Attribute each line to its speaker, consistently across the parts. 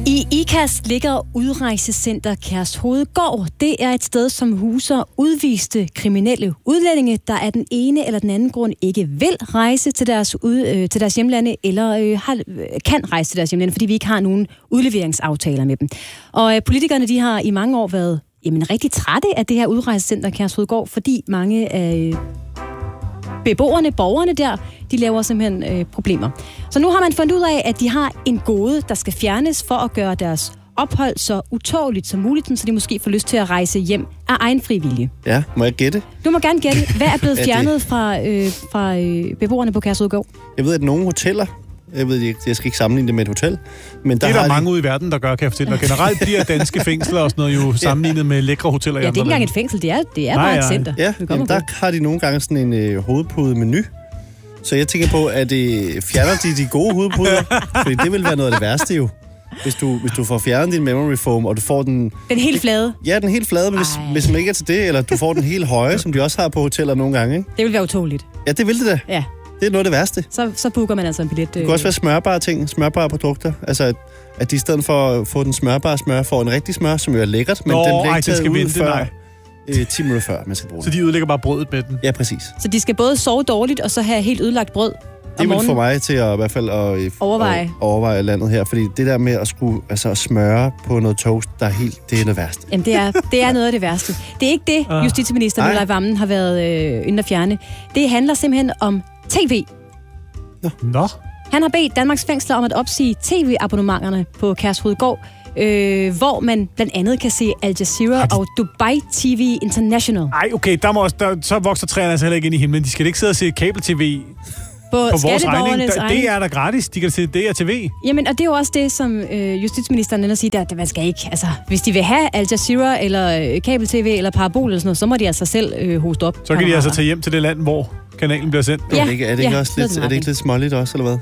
Speaker 1: I Ikast ligger udrejsecenter Kærshovedgård. Det er et sted, som huser udviste kriminelle udlændinge, der af den ene eller den anden grund ikke vil rejse til deres hjemlande, eller kan rejse til deres hjemlande, fordi vi ikke har nogen udleveringsaftaler med dem. Og politikerne, de har i mange år været rigtig trætte af det her udrejsecenter Kærshovedgård, fordi mange af borgerne der, de laver simpelthen problemer. Så nu har man fundet ud af, at de har en gåde, der skal fjernes for at gøre deres ophold så utåligt som muligt, så de måske får lyst til at rejse hjem af egen fri vilje.
Speaker 2: Ja, må jeg gætte?
Speaker 1: Du må gerne gætte. Hvad er blevet fjernet fra beboerne på Kærshovedgård?
Speaker 2: Jeg ved, at nogle hoteller, jeg skal ikke sammenligne det med et hotel, men der
Speaker 3: det er der
Speaker 2: mange
Speaker 3: ude i verden, der gør, kan jeg fortælle dig. Generelt bliver danske fængsler og sådan noget jo sammenlignet med lækre hoteller.
Speaker 1: Ja, det er ikke engang et fængsel, det er bare et center.
Speaker 2: Ja, jamen, der har de nogle gange sådan en hovedpudemenu. Så jeg tænker på, at fjerner de gode hovedpuder? Fordi det vil være noget af det værste jo. Hvis du får fjernet din memory foam, og du får den...
Speaker 1: Den helt flade?
Speaker 2: Ja, den helt flade, men hvis man ikke er til det, eller du får den helt høje, som de også har på hoteller nogle gange, ikke?
Speaker 1: Det vil være utåligt.
Speaker 2: Ja, det vil det da.
Speaker 1: Ja.
Speaker 2: Det er noget af det værste.
Speaker 1: Så booker man altså en billet.
Speaker 2: Det kan også være smørbare ting, smørbare produkter. Altså, at de i stedet for at få den smørbare smør, får en rigtig smør, som jo er lækkert, men den bliver ikke taget ud før 10 minutter før, man skal bruge
Speaker 3: Så de ødelægger bare brødet med den?
Speaker 2: Ja, præcis.
Speaker 1: Så de skal både sove dårligt, og så have helt ødelagt brød
Speaker 2: det vil få mig til at i hvert fald overveje landet her, fordi det der med at skulle at smøre på noget toast, det er noget værste.
Speaker 1: Jamen, det er noget af det værste. Det er ikke det, justitsminister Nicolai Wammen har været inde at fjerne. Det handler simpelthen om TV.
Speaker 3: Nå.
Speaker 1: Han har bedt Danmarks fængsler om at opsige TV-abonnementerne på Kærshovedgård, hvor man blandt andet kan se Al Jazeera og Dubai TV International.
Speaker 3: Ej, okay, så vokser træerne altså heller ikke ind i himlen. De skal ikke sidde og se kabel-tv på vores regning. Det er da gratis. De kan se DRTV.
Speaker 1: Jamen, og det er jo også det, som justitsministeren ender siger, at man skal ikke... Altså, hvis de vil have Al Jazeera eller kabel-tv eller parabol eller sådan noget, så må de altså selv hoste op.
Speaker 3: Så kan de altså tage hjem til det land, hvor kanalen bliver sendt.
Speaker 2: Ja, er det ikke lidt småligt også, eller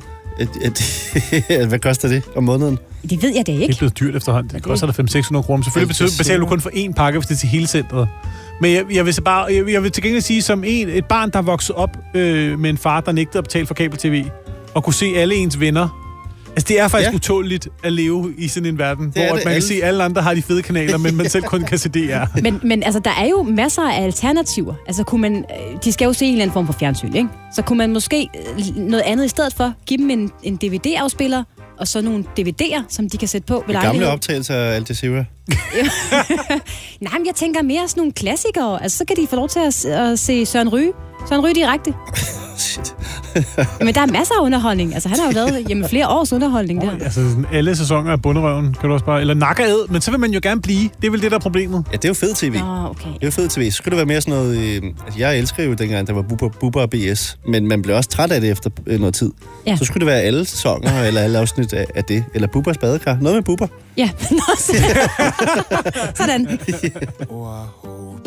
Speaker 2: hvad? Hvad koster det om måneden?
Speaker 1: Det ved jeg da ikke.
Speaker 3: Det er blevet dyrt efterhånden. Det koster der 500-600 kroner. Selvfølgelig betaler du kun for én pakke, hvis det er til hele centret. Men jeg vil til gengæld sige, som et barn, der er vokset op med en far, der nægtede at betale for kabel-tv, og kunne se alle ens venner. Altså, det er faktisk utåligt at leve i sådan en verden, hvor man kan se, at alle andre har de fede kanaler, men man selv kun kan se DR.
Speaker 1: Men altså, der er jo masser af alternativer. Altså, de skal jo se en eller anden form for fjernsyn, ikke? Så kunne man måske noget andet i stedet for give dem en DVD-afspiller, og så nogle DVD'er, som de kan sætte på ved lejlighed.
Speaker 2: Gamle optagelser af Al Jazeera.
Speaker 1: Nej, men jeg tænker mere sådan nogle klassikere. Altså, så kan de få lov til at se Søren Ryge direkte.
Speaker 2: Shit.
Speaker 1: Men der er masser af underholdning. Altså, han har jo lavet flere års underholdning der.
Speaker 3: Altså, alle sæsoner af Bonderøven, kan du også bare... Eller Nakkeæd, men så vil man jo gerne blive. Det er vel det, der er problemet.
Speaker 2: Ja, det er jo fed tv.
Speaker 1: Okay.
Speaker 2: Det er jo fed tv. Så skulle det være mere sådan noget... jeg elsker jo dengang, der var Bubber og BS. Men man blev også træt af det efter noget tid. Ja. Så skulle det være alle sæsoner, eller alle afsnit af det. Eller Bubbers badekar. Noget med Bubber.
Speaker 1: Ja, sådan.